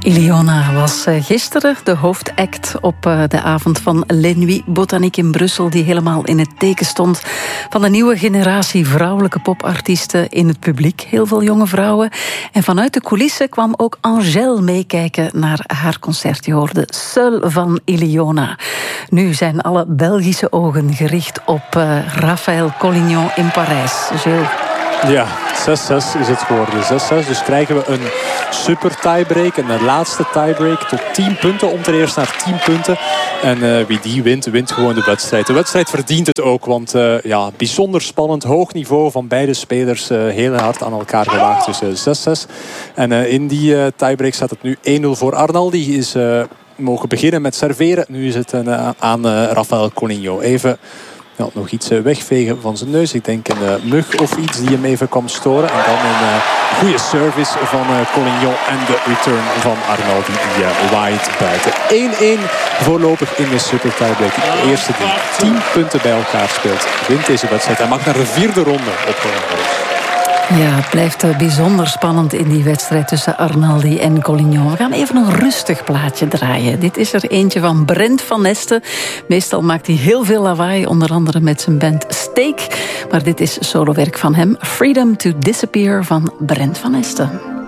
Ileona was gisteren de hoofdact op de avond van Les Nuits Botaniques in Brussel, die helemaal in het teken stond van de nieuwe generatie vrouwelijke popartiesten in het publiek. Heel veel jonge vrouwen. En vanuit de coulissen kwam ook Angèle meekijken naar haar concert. Je hoorde Seul van Ileona. Nu zijn alle Belgische ogen gericht op Raphaël Collignon in Parijs. Gilles. Ja, 6-6 is het geworden. 6-6, dus krijgen we een super tiebreak. En de laatste tiebreak tot 10 punten. Om ten eerste naar 10 punten. En wie die wint, wint gewoon de wedstrijd. De wedstrijd verdient het ook, want bijzonder spannend. Hoog niveau van beide spelers. Heel hard aan elkaar gewaagd. Dus 6-6. En in die tiebreak staat het nu 1-0 voor Arnal. Die is mogen beginnen met serveren. Nu is het aan Raphaël Collignon. Even... nog iets wegvegen van zijn neus. Ik denk een mug of iets die hem even kwam storen. En dan een goede service van Collignon. En de return van Arnal die waait buiten. 1-1 voorlopig in de super tiebreak. De eerste die 10 punten bij elkaar speelt, wint deze wedstrijd. Hij mag naar de 4e ronde op. Ja, het blijft bijzonder spannend in die wedstrijd tussen Arnaldi en Collignon. We gaan even een rustig plaatje draaien. Dit is er eentje van Brent van Esten. Meestal maakt hij heel veel lawaai, onder andere met zijn band Steak. Maar dit is solowerk van hem. Freedom to Disappear van Brent van Esten.